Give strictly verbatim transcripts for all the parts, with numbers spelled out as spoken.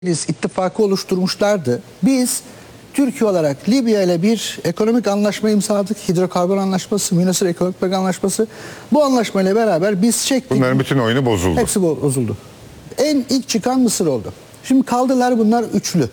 ittifakı oluşturmuşlardı. Biz Türkiye olarak Libya ile bir ekonomik anlaşma imzaladık. Hidrokarbon anlaşması, Münasır Ekonomik Bölge Anlaşması. Bu anlaşmayla beraber biz çektik. Bunların bütün oyunu bozuldu. Hepsi bozuldu. En ilk çıkan Mısır oldu. Şimdi kaldılar bunlar üçlü.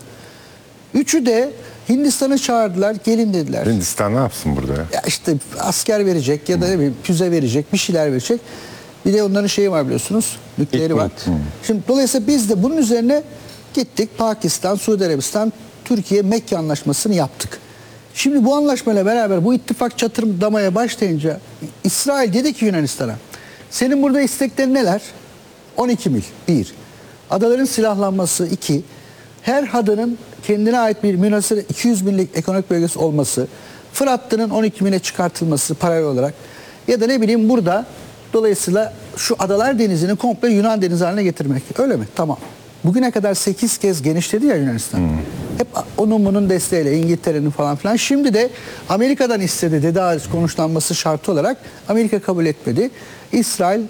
Üçü de Hindistan'ı çağırdılar, gelin dediler. Hindistan ne yapsın burada ya? Ya işte asker verecek ya da ne bileyim füze verecek, bir şeyler verecek. Bir de onların şeyi var biliyorsunuz, nükleeri var. Hı. Şimdi dolayısıyla biz de bunun üzerine gittik Pakistan, Suudi Arabistan, Türkiye Mekke anlaşmasını yaptık. Şimdi bu anlaşmayla beraber bu ittifak çatırdamaya başlayınca İsrail dedi ki Yunanistan'a, senin burada isteklerin neler? on iki mil, bir. Adaların silahlanması, iki. Her hadanın kendine ait bir münhasır iki yüz binlik ekonomik bölgesi olması, Fırat'ın on iki mile çıkartılması paralel olarak ya da ne bileyim burada dolayısıyla şu Adalar Denizi'ni komple Yunan Denizi haline getirmek. Öyle mi? Tamam. Bugüne kadar sekiz kez genişledi ya Yunanistan. Hmm. Hep onun bunun desteğiyle İngiltere'nin falan filan. Şimdi de Amerika'dan istedi dedi Dağız konuşlanması şartı olarak. Amerika kabul etmedi. İsrail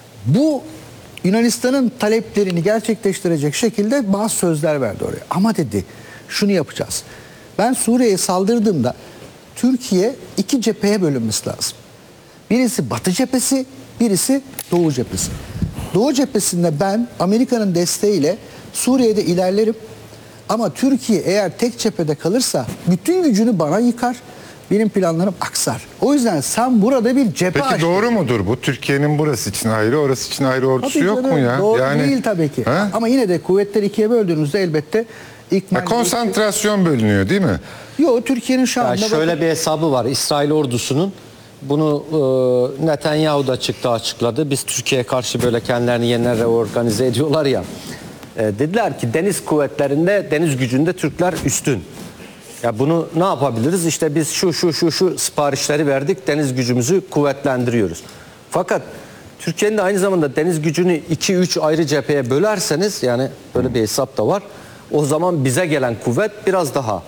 bu Yunanistan'ın taleplerini gerçekleştirecek şekilde bazı sözler verdi oraya. Ama dedi şunu yapacağız. Ben Suriye'ye saldırdığımda Türkiye iki cepheye bölünmesi lazım. Birisi Batı cephesi, birisi Doğu cephesi. Doğu cephesinde ben Amerika'nın desteğiyle Suriye'de ilerlerim. Ama Türkiye eğer tek cephede kalırsa bütün gücünü bana yıkar. Benim planlarım aksar. O yüzden sen burada bir cephe Peki açtın. doğru mudur bu? Türkiye'nin burası için ayrı, orası için ayrı ordusu Tabii yok canım, mu ya? Doğru yani, değil tabii ki. Ha? Ama yine de kuvvetleri ikiye böldüğünüzde elbette ikmal... Ya konsantrasyon bölünüyor değil mi? Yok, Türkiye'nin şu anda... Yani şöyle bakın, bir hesabı var İsrail ordusunun. Bunu e, Netanyahu da çıktı açıkladı. Biz Türkiye'ye karşı böyle kendilerini yeniden reorganize ediyorlar ya. E, dediler ki deniz kuvvetlerinde, deniz gücünde Türkler üstün. Ya bunu ne yapabiliriz? İşte biz şu şu şu şu siparişleri verdik. Deniz gücümüzü kuvvetlendiriyoruz. Fakat Türkiye'nin de aynı zamanda deniz gücünü iki üç ayrı cepheye bölerseniz, yani böyle bir hesap da var. O zaman bize gelen kuvvet biraz daha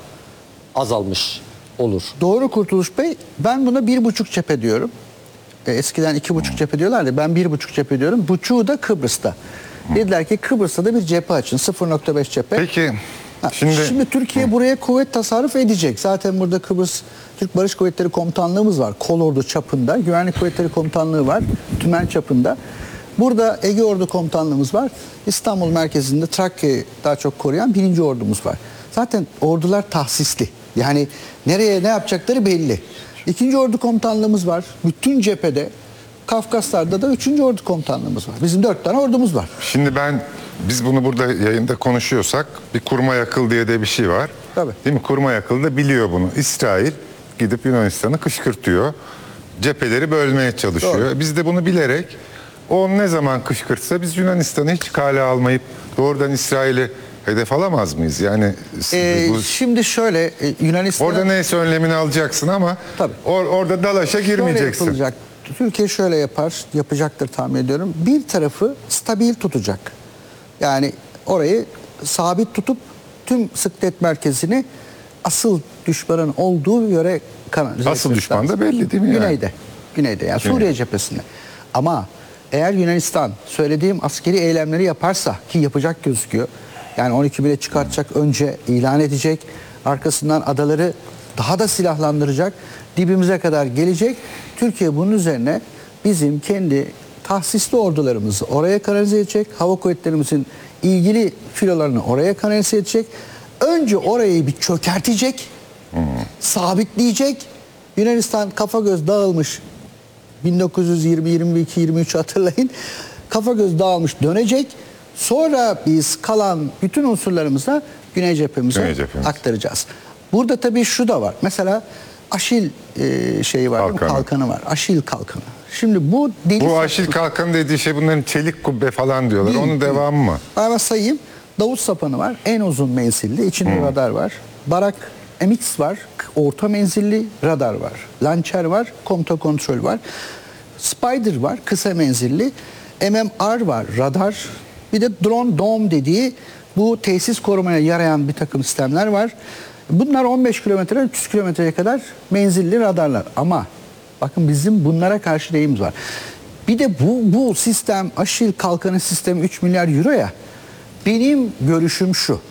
azalmış olur. Doğru Kurtuluş Bey. Ben buna bir buçuk cephe diyorum. E, eskiden iki buçuk cephe diyorlardı. Ben bir buçuk cephe diyorum. Buçuğu da Kıbrıs'ta. Dediler ki Kıbrıs'ta da bir cephe açın. sıfır nokta beş cephe. Peki Ha, şimdi... Şimdi Türkiye Hı. buraya kuvvet tasarruf edecek. Zaten burada Kıbrıs Türk Barış Kuvvetleri Komutanlığımız var. Kolordu çapında. Güvenlik Kuvvetleri Komutanlığı var. Tümen çapında. Burada Ege Ordu Komutanlığımız var. İstanbul merkezinde Trakya'yı daha çok koruyan birinci ordumuz var. Zaten ordular tahsisli. Yani nereye ne yapacakları belli. İkinci Ordu Komutanlığımız var. Bütün cephede. Kafkaslar'da da üçüncü Ordu Komutanlığımız var. Bizim dört tane ordumuz var. Şimdi ben, biz bunu burada yayında konuşuyorsak bir kurma yakıl diye de bir şey var. Tabii. Değil mi? Kurma yakıl da biliyor bunu. İsrail gidip Yunanistan'ı kışkırtıyor. Cepheleri bölmeye çalışıyor. Doğru. Biz de bunu bilerek o ne zaman kışkırtsa biz Yunanistan'ı hiç kale almayıp doğrudan İsrail'i hedef alamaz mıyız? Yani Ee, bu, şimdi şöyle e, Yunanistan... orada neyse önlemini alacaksın ama Tabii. or, orada dalaşa girmeyeceksin. Yapılacak. Türkiye şöyle yapar, yapacaktır tahmin ediyorum. Bir tarafı stabil tutacak. Yani orayı sabit tutup tüm sıklet merkezini asıl düşmanın olduğu yöre kanalize Asıl etmesi düşman lazım. da belli değil mi? Yani? Güneyde. Güneyde yani Güney. Suriye cephesinde. Ama eğer Yunanistan söylediğim askeri eylemleri yaparsa, ki yapacak gözüküyor. Yani on iki bile çıkartacak, önce ilan edecek. Arkasından adaları daha da silahlandıracak. Dibimize kadar gelecek. Türkiye bunun üzerine bizim kendi tahsisli ordularımızı oraya kanalize edecek. Hava kuvvetlerimizin ilgili filolarını oraya kanalize edecek. Önce orayı bir çökertecek. Hmm. Sabitleyecek. Yunanistan kafa göz dağılmış. bin dokuz yüz yirmi, yirmi iki, yirmi üç hatırlayın. Kafa göz dağılmış dönecek. Sonra biz kalan bütün unsurlarımızla Güney cephemize Güney cephemiz. aktaracağız. Burada tabii şu da var. Mesela Aşil e, şeyi var, Kalkanı. kalkanı var. Aşil kalkanı. Şimdi bu deli... Bu Aşil kalkanı dediği şey bunların çelik kubbe falan diyorlar. Değil, Onun değil. devamı mı? Ama sayayım. Davut sapanı var. En uzun menzilli. İçinde hmm. radar var. Barak M X var. Orta menzilli radar var. Lançer var. Komuta kontrol var. Spider var. Kısa menzilli. M M R var. Radar. Bir de drone dome dediği bu tesis korumaya yarayan bir takım sistemler var. Bunlar on beş kilometre, üç yüz kilometreye kadar menzilli radarlar. Ama bakın bizim bunlara karşı neyimiz var? Bir de bu bu sistem, Aşil kalkanı sistemi üç milyar euro ya. Benim görüşüm şu.